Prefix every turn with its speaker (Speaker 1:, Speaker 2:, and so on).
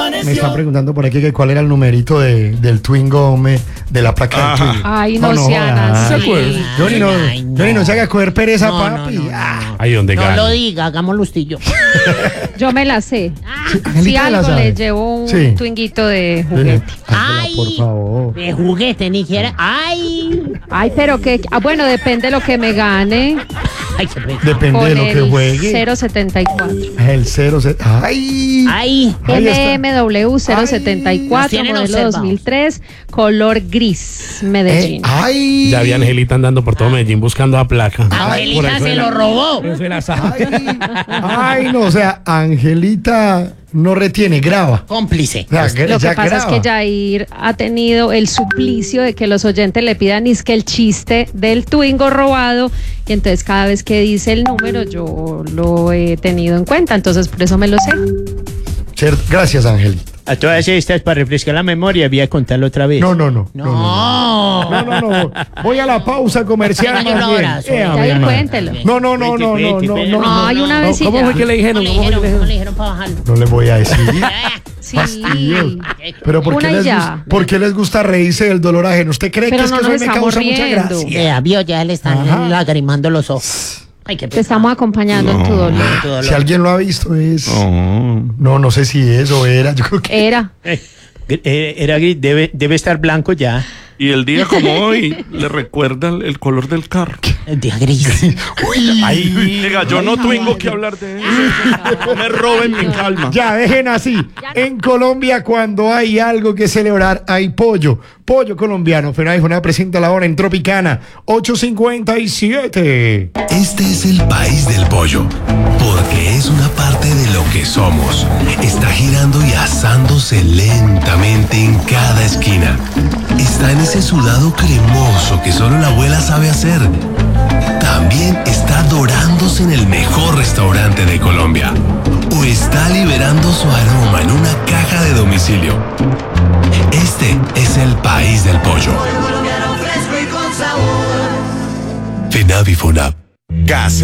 Speaker 1: Me están preguntando por aquí que cuál era el numerito del Twingo de la placa del Twingo.
Speaker 2: Ay, no sean así.
Speaker 1: Johnny, no se haga coger pereza, papi.
Speaker 3: Ahí donde
Speaker 4: No
Speaker 3: gana.
Speaker 4: lo diga, hagámoslo ustillo.
Speaker 2: Yo me la sé. Si
Speaker 1: Angelita la
Speaker 2: algo
Speaker 1: sabe.
Speaker 2: le llevo un
Speaker 1: Sí.
Speaker 2: twinguito de juguete.
Speaker 1: Ángela,
Speaker 4: Ay.
Speaker 1: por favor.
Speaker 4: De juguete, ni siquiera. ¡Ay!
Speaker 2: Ay, pero que. Bueno, depende de lo que me gane.
Speaker 4: ¡Ay, qué pena!
Speaker 1: Depende
Speaker 2: Con
Speaker 1: de lo que
Speaker 2: el
Speaker 1: juegue.
Speaker 2: 074.
Speaker 1: El 0. ¡Ay!
Speaker 4: ¡Ay!
Speaker 1: Ahí está.
Speaker 2: MMW
Speaker 4: Nos
Speaker 2: 074,
Speaker 4: tienen
Speaker 2: modelo
Speaker 4: observados.
Speaker 2: 2003, color gris, Medellín.
Speaker 1: ¡Ay!
Speaker 3: Ya vi a Angelita andando por todo Medellín buscando a placa. Por
Speaker 4: Angelita
Speaker 3: eso
Speaker 4: se
Speaker 3: era-
Speaker 4: lo robó.
Speaker 3: Eso era esa.
Speaker 1: Ay, no, o sea, Angelita no retiene, graba.
Speaker 4: Cómplice.
Speaker 1: O sea,
Speaker 2: Lo que
Speaker 1: ya
Speaker 2: pasa es
Speaker 1: graba.
Speaker 2: que Jair ha tenido el suplicio de que los oyentes le pidan es que el chiste del Twingo robado, y entonces cada vez que dice el número yo lo he tenido en cuenta, entonces por eso me lo sé.
Speaker 1: Gracias, Angelita.
Speaker 4: A todas estas, para refrescar la memoria, voy a contarlo otra vez.
Speaker 1: No.
Speaker 4: No.
Speaker 1: Voy a la pausa comercial.
Speaker 4: Ay, un
Speaker 1: más bien.
Speaker 4: abrazo.
Speaker 1: Mi
Speaker 2: Jair,
Speaker 1: hermano.
Speaker 2: cuéntelo.
Speaker 1: No.
Speaker 2: Ay, una vez sí
Speaker 4: ¿Cómo
Speaker 2: ya.
Speaker 4: fue que le dijeron? ¿Cómo le dijeron para bajarlo?
Speaker 1: No les voy a decir.
Speaker 2: Sí.
Speaker 1: Fastidios. Pero ¿por qué,
Speaker 2: Una y ya.
Speaker 1: ¿por qué les gusta reírse del dolor ajeno? ¿Usted cree
Speaker 2: Pero
Speaker 1: que es
Speaker 2: no
Speaker 1: que
Speaker 2: nos
Speaker 1: eso me
Speaker 2: estamos
Speaker 1: causa mucha
Speaker 2: riendo.
Speaker 1: gracia?
Speaker 4: Vio, ya le están
Speaker 1: Ajá.
Speaker 4: lagrimando los ojos. Ay, qué
Speaker 2: Te
Speaker 4: pena.
Speaker 2: estamos acompañando en tu dolor.
Speaker 4: Todo
Speaker 1: Si
Speaker 4: lo-
Speaker 1: alguien lo ha visto es... No sé si es o era. Yo creo que...
Speaker 2: Era.
Speaker 4: Era gris, debe estar blanco ya.
Speaker 5: Y el día como hoy le recuerda el color del carro.
Speaker 4: El día gris.
Speaker 5: Diga, yo no tengo que hablar de eso. No me roben mi calma.
Speaker 1: Ya, dejen así. En Colombia, cuando hay algo que celebrar, hay pollo. Pollo colombiano. Fena presenta la hora en Tropicana. 8:57.
Speaker 6: Este es el país del pollo, porque es una parte de lo que somos. Está girando y asándose lentamente en cada esquina. Está en ese sudado cremoso que solo la abuela sabe hacer. También está dorándose en el mejor restaurante de Colombia. O está liberando su aroma en una caja de domicilio. Este es el país del pollo. FENAVI FONAP.
Speaker 7: Gas